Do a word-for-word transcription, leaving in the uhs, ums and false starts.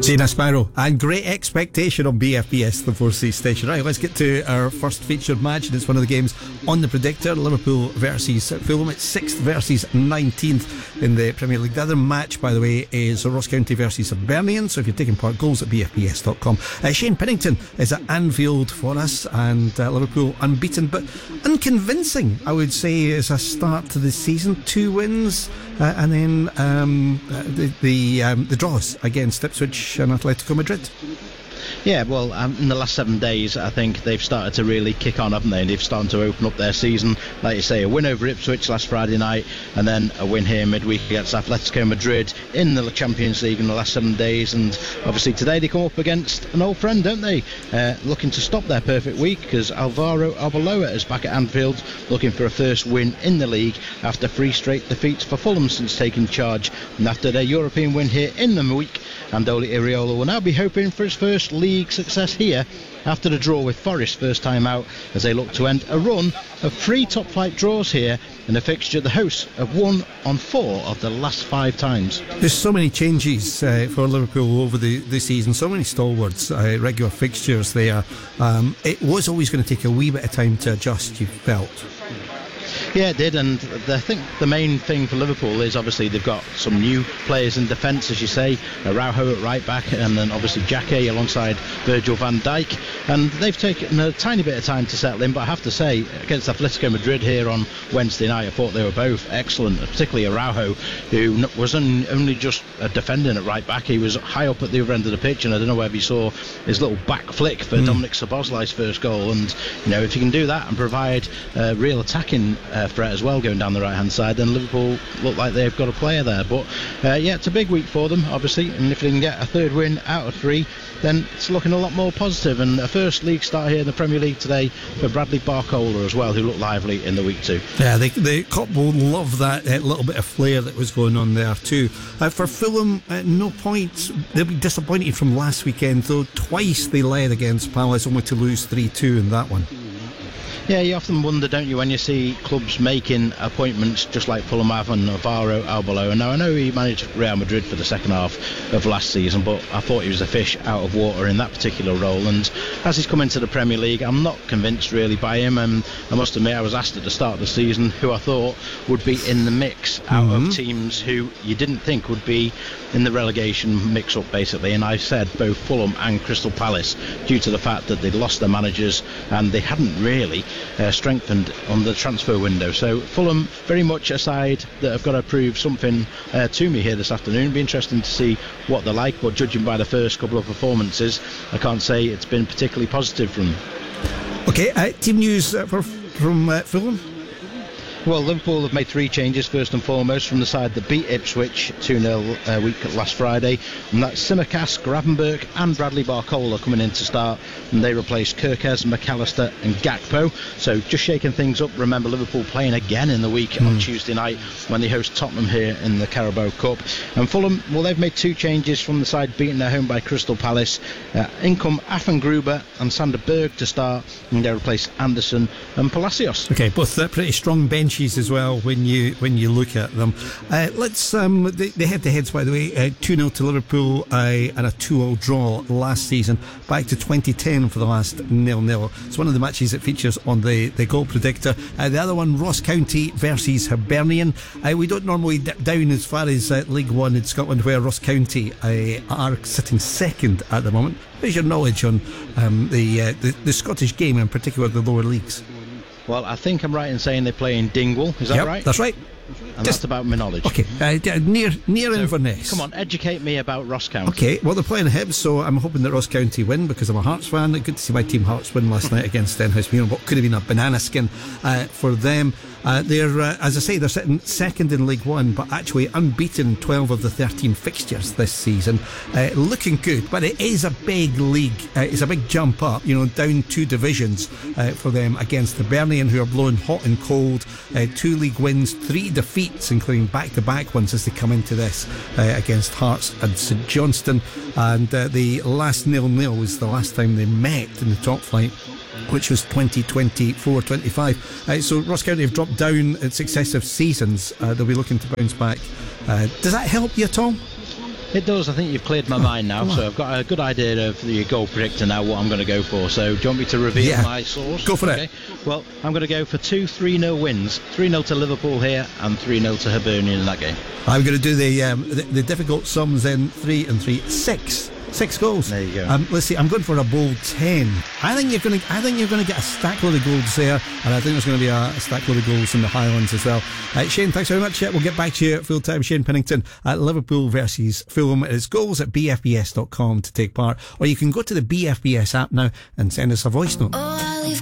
Gina Sparrow and Great Expectation on B F B S, the Four Seas station. Right, let's get to our first featured match, and it's one of the games on the predictor. Liverpool versus Fulham. It's sixth versus nineteenth in the Premier League. The other match, by the way, is Ross County versus Hibernian. So if you're taking part, goals at b f b s dot com. uh, Shane Pennington is at Anfield for us, and uh, Liverpool unbeaten but unconvincing, I would say, as a start to the season. Two wins uh, and then um, uh, the the, um, the draws against Ipswich and Atletico Madrid. Yeah, well, um, in the last seven days, I think they've started to really kick on, haven't they? They've started to open up their season. Like you say, a win over Ipswich last Friday night, and then a win here midweek against Atletico Madrid in the Champions League in the last seven days. And obviously today they come up against an old friend, don't they? Uh, looking to stop their perfect week, because Alvaro Arbeloa is back at Anfield looking for a first win in the league after three straight defeats for Fulham since taking charge. And after their European win here in the week, Andoni Iraola will now be hoping for his first league success here after the draw with Forest first time out, as they look to end a run of three top flight draws here in a fixture the hosts have won on four of the last five times. There's so many changes uh, for Liverpool over the, the season, so many stalwarts, uh, regular fixtures there. Um, it was always going to take a wee bit of time to adjust, you felt. Yeah, it did, and the, I think the main thing for Liverpool is obviously they've got some new players in defence, as you say, Araujo at right back, and then obviously Jacquet alongside Virgil van Dijk, and they've taken a tiny bit of time to settle in. But I have to say, against Atletico Madrid here on Wednesday night, I thought they were both excellent, particularly Araujo, who wasn't only just a defending at right back, he was high up at the other end of the pitch, and I don't know whether you saw his little back flick for mm. Dominic Szoboszlai's first goal. And you know, if you can do that and provide uh, real attacking uh, threat as well going down the right hand side, then Liverpool look like they've got a player there. But uh, yeah, it's a big week for them obviously, and if they can get a third win out of three, then it's looking a lot more positive. And a first league start here in the Premier League today for Bradley Barcola as well, who looked lively in the week too. Yeah, they, the Cop will love that uh, little bit of flair that was going on there too. Uh, for Fulham, uh, no points. They'll be disappointed from last weekend, though. Twice they led against Palace, only to lose three two in that one. Yeah, you often wonder, don't you, when you see clubs making appointments just like Fulham have and Alvaro Arbeloa. Now, I know he managed Real Madrid for the second half of last season, but I thought he was a fish out of water in that particular role. And as he's come into the Premier League, I'm not convinced really by him. And I must admit, I was asked at the start of the season who I thought would be in the mix out mm-hmm. of teams who you didn't think would be in the relegation mix-up, basically. And I said both Fulham and Crystal Palace, due to the fact that they'd lost their managers and they hadn't really Uh, strengthened on the transfer window. So Fulham very much a side that have got to prove something uh, to me here this afternoon. It'll be interesting to see what they're like, but judging by the first couple of performances, I can't say it's been particularly positive from them. Okay, uh, team news uh, for, from uh, Fulham. Well, Liverpool have made three changes, first and foremost from the side that beat Ipswich two nil uh, week last Friday, and that's Simicast, Gravenberch and Bradley Barcola coming in to start, and they replaced Kirkes, McAllister and Gakpo. So just shaking things up. Remember, Liverpool playing again in the week mm. on Tuesday night when they host Tottenham here in the Carabao Cup. And Fulham, well, they've made two changes from the side beaten at home by Crystal Palace. Uh, in come Affengruber and Sander Berg to start, and they replace Anderson and Palacios. Okay, both uh, pretty strong benches as well when you when you look at them. Uh, let's um, the, the head-to-heads, by the way, uh, two nil to Liverpool uh, and a two all draw last season, back to twenty ten for the last nil nil. It's one of the matches that features on the, the goal predictor. Uh, the other one, Ross County versus Hibernian. Uh, we don't normally dip down as far as uh, League One in Scotland, where Ross County uh, are sitting second at the moment. What's your knowledge on um, the, uh, the the Scottish game, in particular the lower leagues? Well, I think I'm right in saying they play in Dingwall. Is that yep, right? That's right. And Just, that's about my knowledge. Okay, uh, near near so, Inverness. Come on, educate me about Ross County. Okay, well, they're playing Hibs, so I'm hoping that Ross County win because I'm a Hearts fan. Good to see my team Hearts win last night against Stenhousemuir. What could have been a banana skin uh, for them. Uh, they're, uh, as I say, they're sitting second in League One, but actually unbeaten in twelve of the thirteen fixtures this season. Uh, looking good, but it is a big league. Uh, it's a big jump up, you know, down two divisions uh, for them against the Hibernian, who are blowing hot and cold. Uh, two league wins, three defeats, including back-to-back ones as they come into this uh, against Hearts and St Johnstone. And uh, the last nil nil was the last time they met in the top flight, which was twenty twenty-four twenty-five. Uh, so Ross County have dropped down in successive seasons. Uh, they'll be looking to bounce back. Uh, does that help you at all? It does. I think you've cleared my oh, mind now, so I've got a good idea of the goal predictor now, what I'm going to go for. So do you want me to reveal yeah. my source? Go for okay. it. Well, I'm going to go for two three nil wins. three nil to Liverpool here and three nil to Hibernian in that game. I'm going to do the, um, the, the difficult sums in three and three. Six. Six goals. There you go. Um, let's see. I'm going for a bold ten. I think you're going to. I think you're going to get a stack load of goals there, and I think there's going to be a, a stack load of goals in the Highlands as well. Uh, Shane, thanks very much. We'll get back to you at full time. Shane Pennington at Liverpool versus Fulham. It's goals at b f b s dot com to take part, or you can go to the B F B S app now and send us a voice note. Oh,